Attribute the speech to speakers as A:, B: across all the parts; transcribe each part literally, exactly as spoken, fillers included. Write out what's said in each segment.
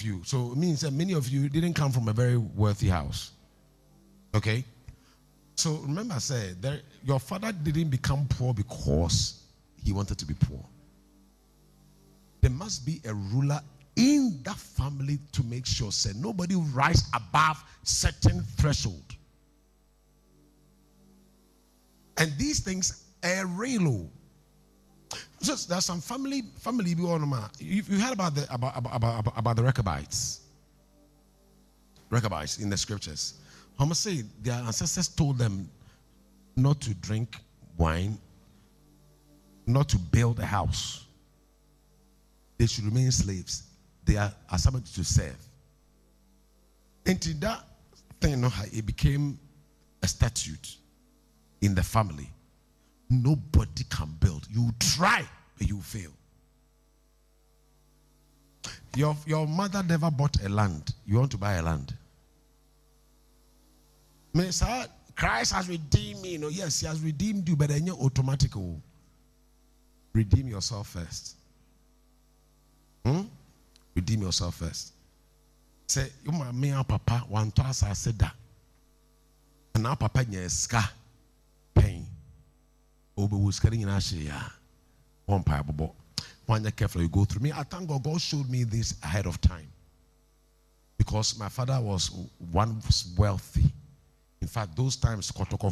A: you. So it means that many of you didn't come from a very wealthy house. Okay? So remember I said, there, your father didn't become poor because he wanted to be poor. There must be a ruler in that family to make sure, say, nobody rise above certain threshold. And these things are real. So there's some family, family. You, you heard about the about about about, about the Rechabites. Rechabites in the scriptures. I must say their ancestors told them not to drink wine, not to build a house. They should remain slaves. They are assigned to serve. Until that thing, it became a statute in the family. Nobody can build. You try, but you fail. Your, your mother never bought a land. You want to buy a land. Sir, Christ has redeemed me. You know, yes, he has redeemed you, but then you're automatic. Redeem yourself first. Hmm? Redeem yourself first. Say, you my me and papa one toss I said that. And now papa nyeska pain. Obe was carrying in Asia. One pipe. When you're careful, you go through me. I thank God, God showed me this ahead of time. Because my father was one was wealthy. In fact, those times,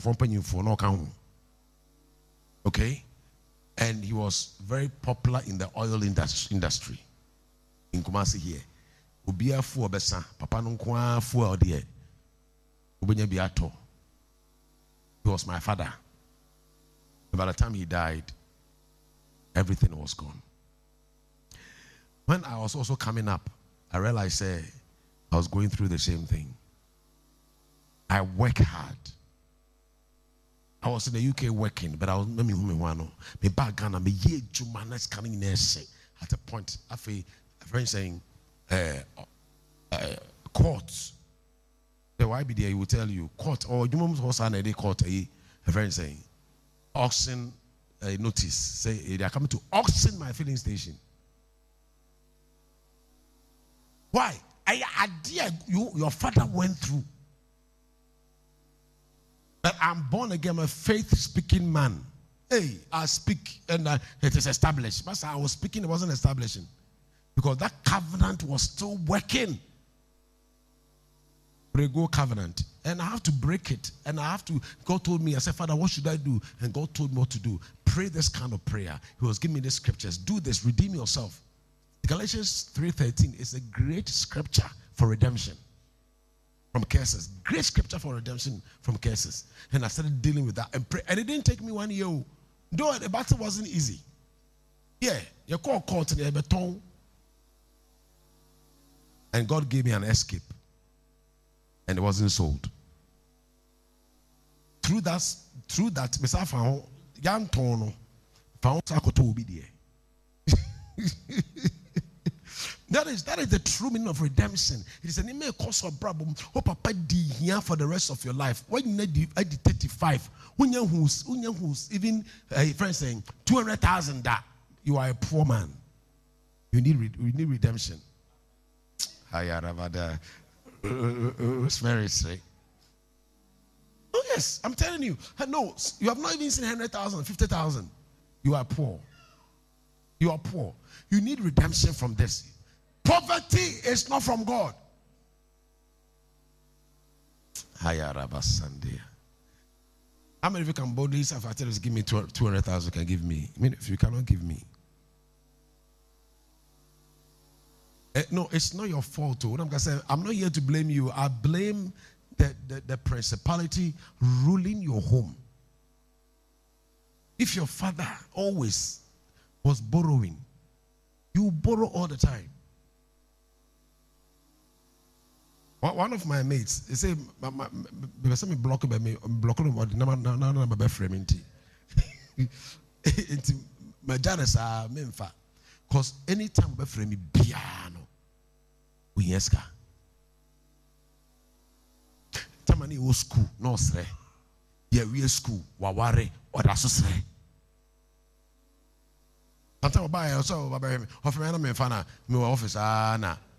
A: okay? And he was very popular in the oil industry in Kumasi here. Ubia fu obesa, papa nunkwa fu odie. Ubenya biato. He was my father. And by the time he died, everything was gone. When I was also coming up, I realized uh, I was going through the same thing. I work hard. I was in the U K working, but I was me me wano. Me back Ghana, me ye jumanas coming in there say at a point. I feel a friend saying, uh, uh, courts. The Y B D A will tell you court or you must also say court. A friend saying, auction uh, notice. Say they are coming to auction my filling station. Why? I idea you your father went through. That I'm born again, a faith-speaking man. Hey, I speak and uh, it is established. But I was speaking, it wasn't establishing. Because that covenant was still working. Prego covenant. And I have to break it. And I have to, God told me, I said, Father, what should I do? And God told me what to do. Pray this kind of prayer. He was giving me the scriptures. Do this, redeem yourself. Galatians three thirteen is a great scripture for redemption. From curses. Great scripture for redemption from curses. And I started dealing with that and pray. And it didn't take me one year. Though the battle wasn't easy. Yeah. You call court in the beton. And God gave me an escape. And it wasn't sold. Through that, through that, I found young Tono found Sakoto be there. That is that is the true meaning of redemption. It is an email cause of problem. Oh, Papa di here for the rest of your life. When you need at the thirty-five, when you who's when you who's even a friend saying two hundred thousand that you are a poor man. You need you need redemption. Hiya Ravada. Rosemary say. Oh yes, I'm telling you. No, you have not even seen one hundred thousand, fifty thousand. You are poor. You are poor. You need redemption from this. Poverty is not from God. How many of you can boldly say, if I tell you, give me two hundred thousand, can give me? I mean, if you cannot give me. Uh, no, it's not your fault. What I'm going to say, I'm not here to blame you. I blame the, the, the principality ruling your home. If your father always was borrowing, you borrow all the time. One of my mates, he said, "Me block me, block me, but na na na na be friend me." My janice are me infa, cause anytime be friend me piano, we yeska. Tamani o school no sre, yeah we school waware or dasosre. Sometimes I buy also, I buy me. Offer me na me infa na me office ah na.